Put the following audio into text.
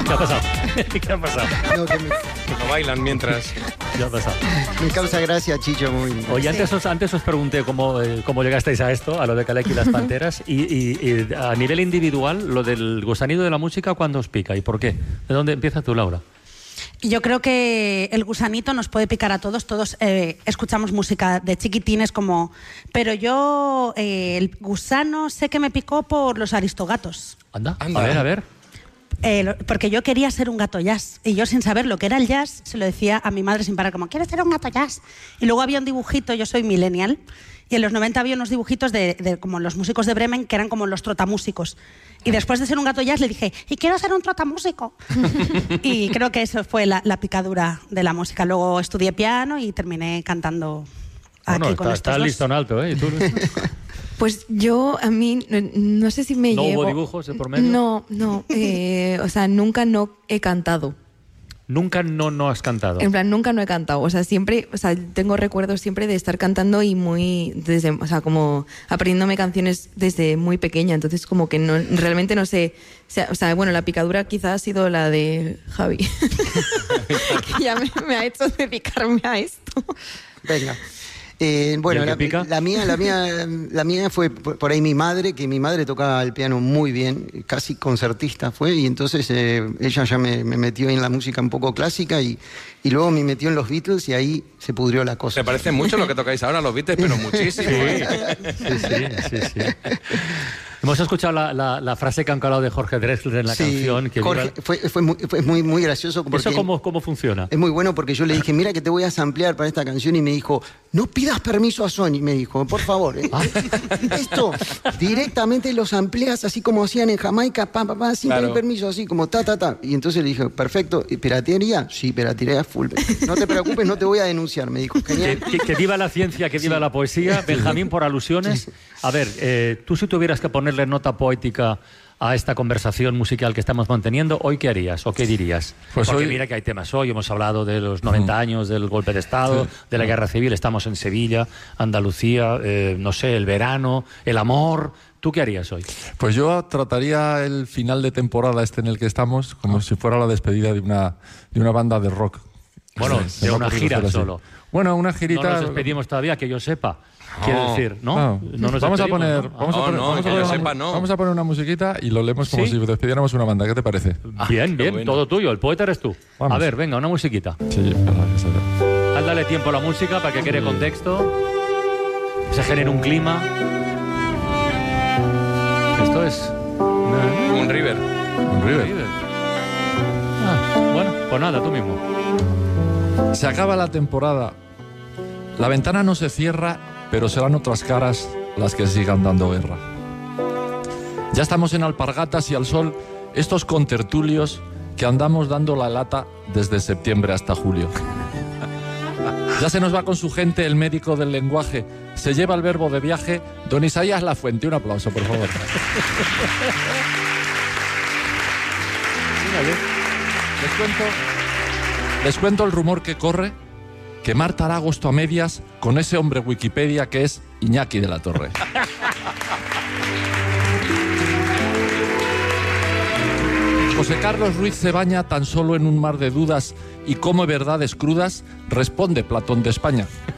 ¿Qué ha pasado? ¿Qué ha pasado? No bailan mientras. ¿Qué ha pasado? Me causa gracia, Chicho, muy. Oye, antes os pregunté cómo llegasteis a esto, a lo de Kaleki y las Panteras, y a nivel individual, lo del gusanito de la música, ¿cuándo os pica y por qué? ¿De dónde empiezas tú, Laura? Yo creo que el gusanito nos puede picar a todos. Todos escuchamos música de chiquitines como... Pero yo, el gusano sé que me picó por los Aristogatos. Anda. A ver. Porque yo quería ser un gato jazz. Y yo, sin saber lo que era el jazz, se lo decía a mi madre sin parar, como, ¿quieres ser un gato jazz? Y luego había un dibujito, yo soy millennial, y en los 90 había unos dibujitos de como los músicos de Bremen, que eran como los trotamúsicos. Y después de ser un gato jazz le dije, y quiero ser un trotamúsico. Y creo que eso fue la picadura de la música. Luego estudié piano y terminé cantando aquí con estos está dos. listo en alto, ¿eh? ¿Y tú, Luis? Pues yo, a mí, no sé si me ¿No llevo... hubo dibujos de por medio? No. O sea, nunca no he cantado. Nunca no has cantado. En plan, nunca no he cantado. O sea, siempre, tengo recuerdos siempre de estar cantando y como aprendiéndome canciones desde muy pequeña. Entonces, como que realmente no sé. O sea, bueno, la picadura quizás ha sido la de Javi. Que ya me ha hecho dedicarme a esto. Venga. Bueno, la mía fue por ahí mi madre, que mi madre tocaba el piano muy bien, casi concertista fue, y entonces ella ya me metió en la música un poco clásica y luego me metió en los Beatles y ahí se pudrió la cosa. Se parece mucho lo que tocáis ahora, los Beatles, pero muchísimo. Sí. Hemos escuchado la frase que han calado de Jorge Drexler en la canción. Que Jorge, fue muy gracioso. Porque ¿Eso cómo funciona? Es muy bueno porque yo le dije, mira que te voy a samplear para esta canción, y me dijo, no pidas permiso a Sony, me dijo, por favor. Esto directamente lo sampleas así como hacían en Jamaica, sin pedir permiso, así como ta. Y entonces le dije, perfecto, ¿y piratería? Sí, piratería full. No te preocupes, no te voy a denunciar, me dijo. Genial. Que viva la ciencia, que viva la poesía. Benjamín, por alusiones. A ver, tú si tuvieras que ponerle nota poética a esta conversación musical que estamos manteniendo, ¿hoy qué harías o qué dirías? Pues porque hoy... mira que hay temas hoy, hemos hablado de los 90 años del golpe de Estado, de la guerra civil, estamos en Sevilla, Andalucía, no sé, el verano, el amor. ¿Tú qué harías hoy? Pues yo trataría el final de temporada en el que estamos como si fuera la despedida de una banda de rock. Bueno, de una gira solo. Bueno, una girita... No nos despedimos todavía, que yo sepa. Quiero decir, ¿no? Vamos a poner una musiquita y lo leemos como si despidiéramos una banda. ¿Qué te parece? Bien, bueno. Todo tuyo. El poeta eres tú. Vamos. A ver, venga, una musiquita. Sí, dale tiempo a la música para que quede contexto, se genere un clima. Esto es... Un River. Bueno, pues nada, tú mismo. Se acaba la temporada. La ventana no se cierra, pero serán otras caras las que sigan dando guerra. Ya estamos en alpargatas y al sol, estos contertulios que andamos dando la lata desde septiembre hasta julio. Ya se nos va con su gente el médico del lenguaje, se lleva el verbo de viaje, don Isaías Lafuente. Un aplauso, por favor. Les cuento el rumor que corre, que Marta hará agosto a medias con ese hombre Wikipedia que es Iñaki de la Torre. José Carlos Ruiz se baña tan solo en un mar de dudas y come verdades crudas, responde Platón de España.